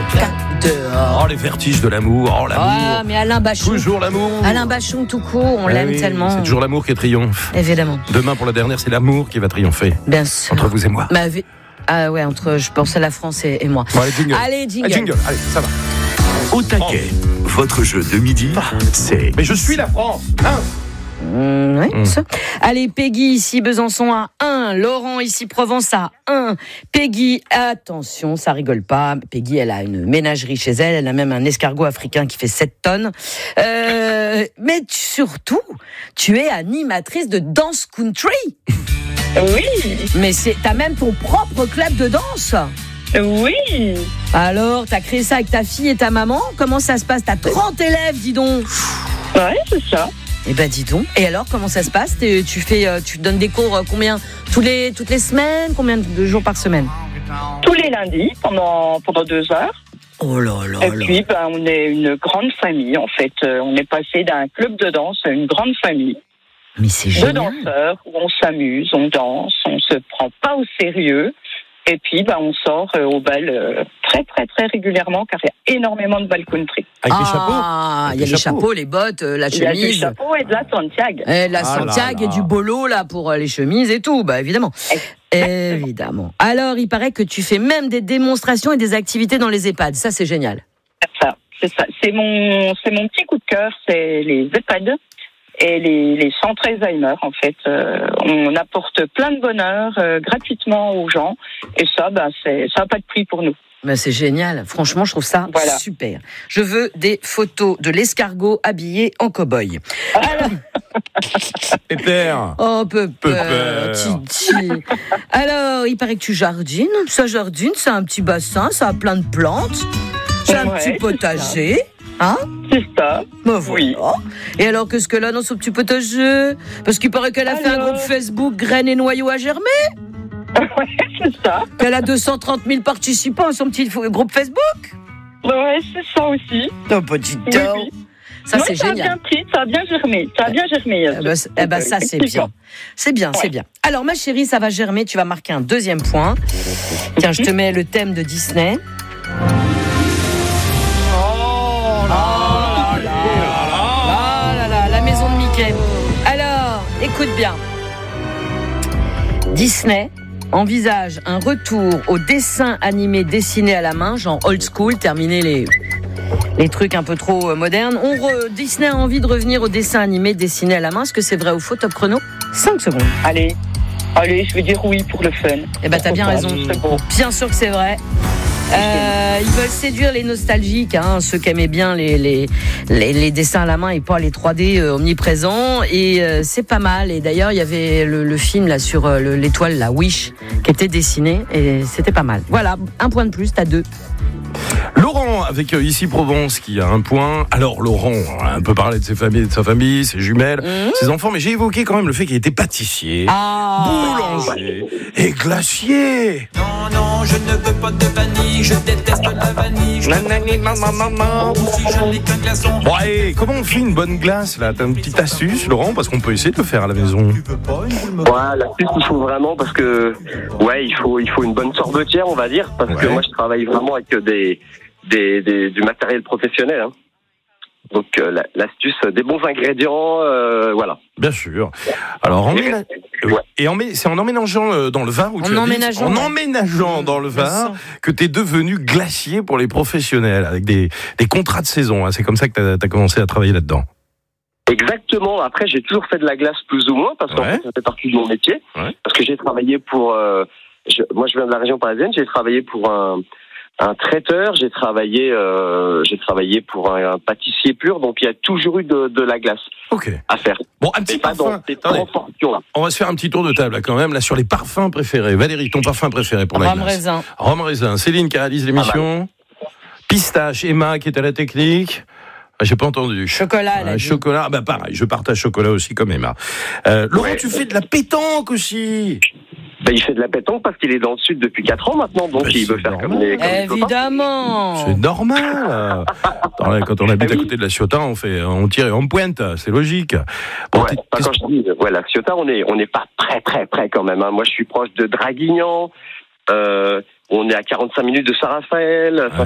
dehors. Oh, les vertiges de l'amour. Oh, l'amour. Ah, mais Alain Bachung. Toujours l'amour. Alain Bachung, tout court, on l'aime tellement. C'est toujours l'amour qui triomphe. Évidemment. Demain, pour la dernière, c'est l'amour qui va triompher. Bien sûr. Entre vous et moi. Ah ouais, je pense à la France et moi. Bon, allez, jingle. Allez, jingle. Jingle, allez, ça va. Au taquet, votre jeu de midi, c'est... Mais je suis la France, hein. Ça. Allez, Peggy, ici Besançon à 1. Laurent, ici Provence à 1. Peggy, attention, ça rigole pas. Peggy, elle a une ménagerie chez elle. Elle a même un escargot africain qui fait 7 tonnes. Mais surtout, tu es animatrice de danse country. Oui. Mais t'as même ton propre club de danse. Oui. Alors, t'as créé ça avec ta fille et ta maman. Comment ça se passe? T'as 30 élèves, dis donc. Ouais, c'est ça. Eh ben dis donc. Et alors, comment ça se passe? Tu donnes des cours combien? Toutes les semaines? Combien de jours par semaine? Tous les lundis, pendant 2 heures. Oh là là. Et puis, on est une grande famille, en fait. On est passé d'un club de danse à une grande famille. Mais c'est génial. De danseurs, où on s'amuse, on danse, on se prend pas au sérieux. Et puis, on sort au bal très, très, très régulièrement, car il y a énormément de bal country. Avec des chapeaux. Il y a les chapeaux, les bottes, la chemise. Il y a du chapeau et de la Santiago. Et la Santiago et du bolo, là, pour les chemises et tout, évidemment. Évidemment. Alors, il paraît que tu fais même des démonstrations et des activités dans les EHPAD. Ça, c'est génial. C'est ça. C'est mon petit coup de cœur, c'est les EHPAD. Et les centres Alzheimer, en fait, on apporte plein de bonheur gratuitement aux gens. Et ça, ça n'a pas de prix pour nous. C'est génial. Franchement, je trouve ça super. Je veux des photos de l'escargot habillé en cow-boy. Alors... Pépère. Oh, Pépère. Titi. Alors, il paraît que tu jardines. Ça jardine, c'est un petit bassin, ça a plein de plantes. C'est un petit potager. Hein? C'est ça. Voilà. Oui. Et alors, qu'est-ce qu'elle a dans son petit potager? Parce qu'il paraît qu'elle a fait un groupe Facebook Graines et noyaux à germer. Ouais, c'est ça. Qu'elle a 230 000 participants à son petit groupe Facebook. Ouais, c'est ça aussi. Oh, petit oui. Ça, c'est génial. Ça a bien pris, ça a bien germé. Ça, c'est bien. C'est bien, c'est bien. Alors, ma chérie, ça va germer. Tu vas marquer un 2e point. Tiens, je te mets le thème de Disney. La maison de Mickey. Alors, écoute bien. Disney envisage un retour au dessin animé dessiné à la main, genre old school, terminer les trucs un peu trop modernes. Disney a envie de revenir au dessin animé dessiné à la main. Est-ce que c'est vrai ou faux? Top chrono, 5 secondes. Allez, je vais dire oui pour le fun. Eh ben, t'as bien raison. Bien sûr que c'est vrai. Ils veulent séduire les nostalgiques, ceux qui aimaient bien les dessins à la main et pas les 3D omniprésents. Et c'est pas mal. Et d'ailleurs, il y avait le film là sur l'étoile, la Wish, qui était dessiné et c'était pas mal. Voilà, 1 point de plus, t'as 2. Laurent, avec ici Provence, qui a 1 point. Alors, Laurent, on a un peu parlé de sa famille, ses jumelles, ses enfants, mais j'ai évoqué quand même le fait qu'il était pâtissier, boulanger et glacier. Non, je ne veux pas de vanille, je déteste la vanille. Si je n'ai qu'un glaçon. Bon, et comment on fait une bonne glace, là? T'as une petite astuce, Laurent, parce qu'on peut essayer de le faire à la maison. L'astuce, il faut vraiment, parce que, il faut une bonne sorbetière, on va dire, parce que moi, je travaille vraiment avec du matériel professionnel, hein. Donc l'astuce, des bons ingrédients, voilà. Bien sûr. Alors c'est en emménageant dans le Var où en emménageant dans le Var que t'es devenu glacier pour les professionnels avec des contrats de saison. Hein. C'est comme ça que t'as commencé à travailler là-dedans. Exactement. Après, j'ai toujours fait de la glace plus ou moins parce qu'en fait, ça fait partie de mon métier. Ouais. Parce que j'ai travaillé pour. Moi, je viens de la région parisienne. J'ai travaillé pour un traiteur, j'ai travaillé pour un pâtissier pur, donc il y a toujours eu de la glace à faire. Bon, un petit parfum. On va se faire un petit tour de table là, quand même, là, sur les parfums préférés. Valérie, ton parfum préféré pour la glace? Rhum raisin. Céline qui réalise l'émission. Pistache. Emma qui est à la technique. J'ai pas entendu. Chocolat. Chocolat. Pareil, je partage chocolat aussi comme Emma. Laurent, tu fais de la pétanque aussi. Il fait de la pétanque parce qu'il est dans le sud depuis 4 ans maintenant, donc il veut faire comme les évidemment. C'est normal. Quand on habite à côté de la Ciotat, on tire et on pointe, c'est logique. Bon, quand je dis la Ciotat, on n'est pas très très près quand même. Hein. Moi, je suis proche de Draguignan. On est à 45 minutes de Saint-Raphaël.